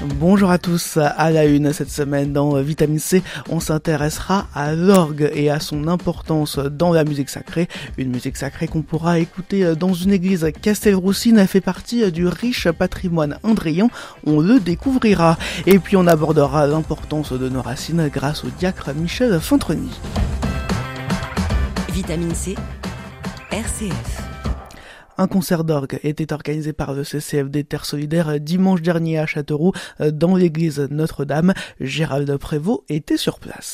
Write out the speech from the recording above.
Bonjour à tous, à la une cette semaine dans Vitamine C, on s'intéressera à l'orgue et à son importance dans la musique sacrée. Une musique sacrée qu'on pourra écouter dans une église. Castelroussine fait partie du riche patrimoine indréan, on le découvrira. Et puis on abordera l'importance de nos racines grâce au diacre Michel Fontreny. Vitamine C, RCF. Un concert d'orgue était organisé par le CCFD Terre Solidaire dimanche dernier à Châteauroux dans l'église Notre-Dame. Gérald Prévost était sur place.